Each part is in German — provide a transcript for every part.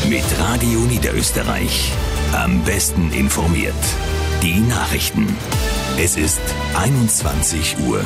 Mit Radio Niederösterreich. Am besten informiert. Die Nachrichten. Es ist 21 Uhr.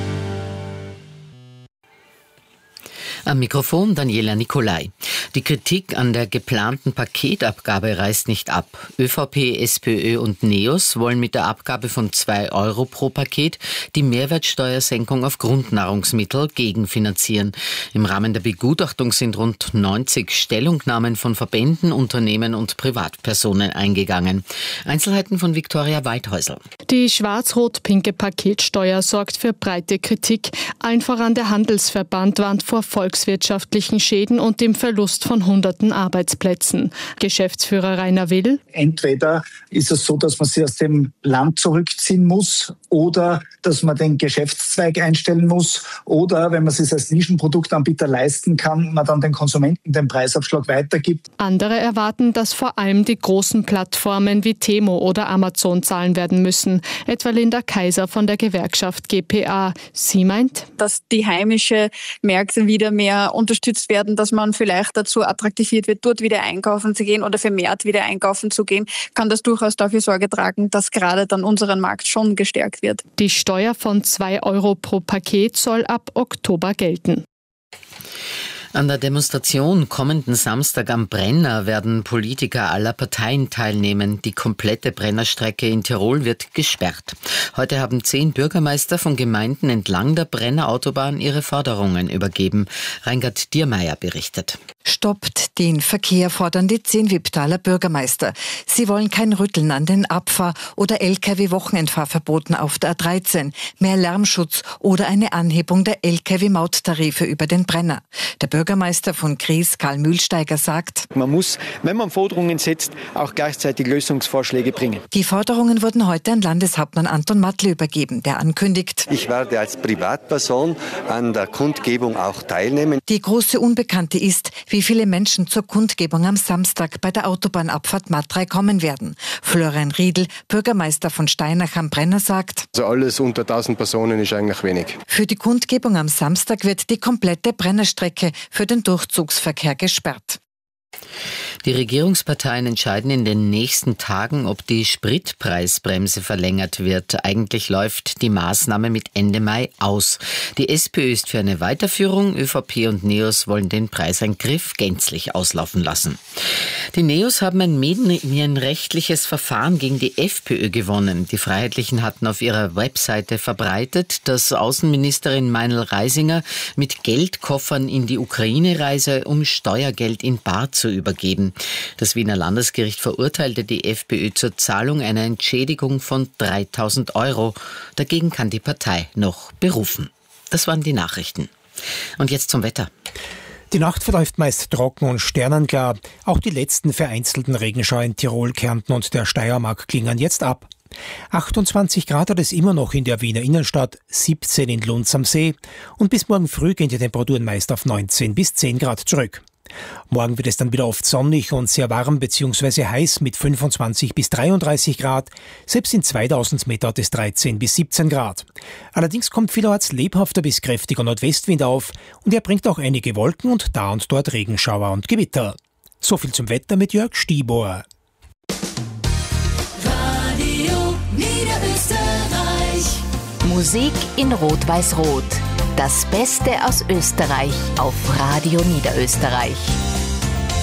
Am Mikrofon Daniela Nicolai. Die Kritik an der geplanten Paketabgabe reißt nicht ab. ÖVP, SPÖ und NEOS wollen mit der Abgabe von 2 Euro pro Paket die Mehrwertsteuersenkung auf Grundnahrungsmittel gegenfinanzieren. Im Rahmen der Begutachtung sind rund 90 Stellungnahmen von Verbänden, Unternehmen und Privatpersonen eingegangen. Einzelheiten von Viktoria Weidhäusl. Die schwarz-rot-pinke Paketsteuer sorgt für breite Kritik. Allen voran der Handelsverband warnt vor volkswirtschaftlichen Schäden und dem Verlust von hunderten Arbeitsplätzen. Geschäftsführer Rainer Will: Entweder ist es so, dass man sich aus dem Land zurückziehen muss oder dass man den Geschäftszweig einstellen muss oder, wenn man es sich als Nischenproduktanbieter leisten kann, man dann den Konsumenten den Preisabschlag weitergibt. Andere erwarten, dass vor allem die großen Plattformen wie Temo oder Amazon zahlen werden müssen. Etwa Linda Kaiser von der Gewerkschaft GPA. Sie meint, dass die heimische Märkte wieder mehr unterstützt werden, dass man vielleicht dazu attraktiviert wird, dort wieder einkaufen zu gehen oder vermehrt wieder einkaufen zu gehen, kann das durchaus dafür Sorge tragen, dass gerade dann unseren Markt schon gestärkt wird. Die Steuer von 2 Euro pro Paket soll ab Oktober gelten. An der Demonstration kommenden Samstag am Brenner werden Politiker aller Parteien teilnehmen. Die komplette Brennerstrecke in Tirol wird gesperrt. Heute haben 10 Bürgermeister von Gemeinden entlang der Brennerautobahn ihre Forderungen übergeben. Reingard Diermeier berichtet. Stoppt den Verkehr, fordern die 10 Wipptaler Bürgermeister. Sie wollen kein Rütteln an den Abfahr- oder Lkw-Wochenendfahrverboten auf der A13, mehr Lärmschutz oder eine Anhebung der Lkw-Mauttarife über den Brenner. Der Bürgermeister von Gries, Karl Mühlsteiger, sagt: Man muss, wenn man Forderungen setzt, auch gleichzeitig Lösungsvorschläge bringen. Die Forderungen wurden heute an Landeshauptmann Anton Mattl übergeben, der ankündigt: Ich werde als Privatperson an der Kundgebung auch teilnehmen. Die große Unbekannte ist, wie viele Menschen zur Kundgebung am Samstag bei der Autobahnabfahrt Matrei kommen werden. Florian Riedl, Bürgermeister von Steinach am Brenner, sagt: Also alles unter 1000 Personen ist eigentlich wenig. Für die Kundgebung am Samstag wird die komplette Brennerstrecke für den Durchzugsverkehr gesperrt. Die Regierungsparteien entscheiden in den nächsten Tagen, ob die Spritpreisbremse verlängert wird. Eigentlich läuft die Maßnahme mit Ende Mai aus. Die SPÖ ist für eine Weiterführung. ÖVP und NEOS wollen den Preiseingriff gänzlich auslaufen lassen. Die NEOS haben ein medienrechtliches Verfahren gegen die FPÖ gewonnen. Die Freiheitlichen hatten auf ihrer Webseite verbreitet, dass Außenministerin Meinl Reisinger mit Geldkoffern in die Ukraine reise, um Steuergeld in bar zu übergeben. Das Wiener Landesgericht verurteilte die FPÖ zur Zahlung einer Entschädigung von 3.000 Euro. Dagegen kann die Partei noch berufen. Das waren die Nachrichten. Und jetzt zum Wetter. Die Nacht verläuft meist trocken und sternenklar. Auch die letzten vereinzelten Regenschauer in Tirol, Kärnten und der Steiermark klingen jetzt ab. 28 Grad hat es immer noch in der Wiener Innenstadt, 17 in Lunds am See und bis morgen früh gehen die Temperaturen meist auf 19 bis 10 Grad zurück. Morgen wird es dann wieder oft sonnig und sehr warm bzw. heiß mit 25 bis 33 Grad. Selbst in 2000 Meter hat es 13 bis 17 Grad. Allerdings kommt vielerorts lebhafter bis kräftiger Nordwestwind auf und er bringt auch einige Wolken und da und dort Regenschauer und Gewitter. So viel zum Wetter mit Jörg Stiebor. Radio Niederösterreich. Musik in Rot-Weiß-Rot. Das Beste aus Österreich auf Radio Niederösterreich.